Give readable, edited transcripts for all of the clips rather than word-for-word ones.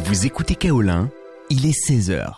Vous écoutez Kaolin, il est 16h.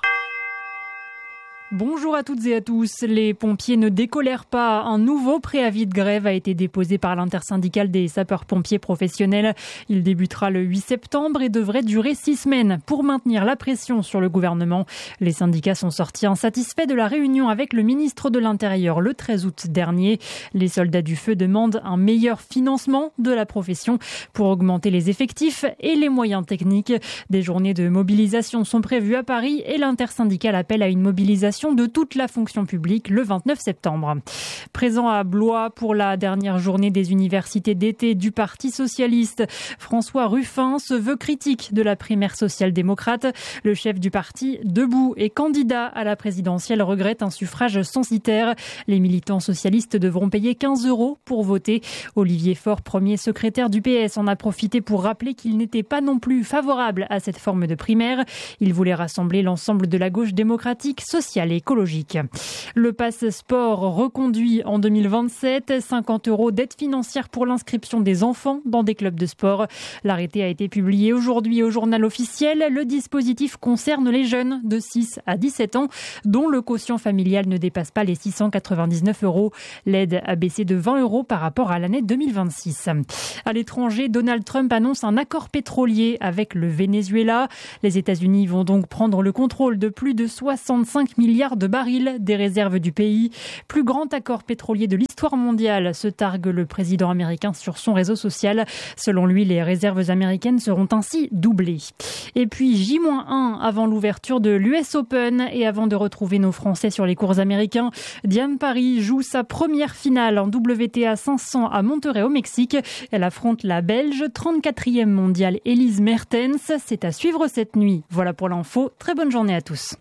Bonjour à toutes et à tous. Les pompiers ne décolèrent pas. Un nouveau préavis de grève a été déposé par l'intersyndicale des sapeurs-pompiers professionnels. Il débutera le 8 septembre et devrait durer 6 semaines pour maintenir la pression sur le gouvernement. Les syndicats sont sortis insatisfaits de la réunion avec le ministre de l'Intérieur le 13 août dernier. Les soldats du feu demandent un meilleur financement de la profession pour augmenter les effectifs et les moyens techniques. Des journées de mobilisation sont prévues à Paris et l'intersyndicale appelle à une mobilisation de toute la fonction publique le 29 septembre. Présent à Blois pour la dernière journée des universités d'été du Parti socialiste, François Ruffin se veut critique de la primaire social-démocrate. Le chef du parti, debout et candidat à la présidentielle, regrette un suffrage censitaire. Les militants socialistes devront payer 15 € pour voter. Olivier Faure, premier secrétaire du PS, en a profité pour rappeler qu'il n'était pas non plus favorable à cette forme de primaire. Il voulait rassembler l'ensemble de la gauche démocratique, sociale et écologique. Le pass sport reconduit en 2027, 50 € d'aide financière pour l'inscription des enfants dans des clubs de sport. L'arrêté a été publié aujourd'hui au journal officiel. Le dispositif concerne les jeunes de 6 à 17 ans dont le quotient familial ne dépasse pas les 699 €. L'aide a baissé de 20 € par rapport à l'année 2026. À l'étranger, Donald Trump annonce un accord pétrolier avec le Venezuela. Les États-Unis vont donc prendre le contrôle de plus de 65 milliards de barils des réserves du pays. Plus grand accord pétrolier de l'histoire mondiale, se targue le président américain sur son réseau social. Selon lui, les réserves américaines seront ainsi doublées. Et puis J-1 avant l'ouverture de l'US Open et avant de retrouver nos Français sur les cours américains, Diane Paris joue sa première finale en WTA 500 à Monterrey au Mexique. Elle affronte la Belge 34e mondiale Elise Mertens. C'est à suivre cette nuit. Voilà pour l'info. Très bonne journée à tous.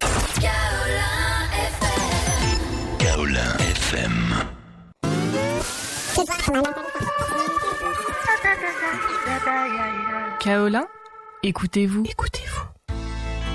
Kaolin FM. Kaolin, écoutez-vous. Écoutez-vous.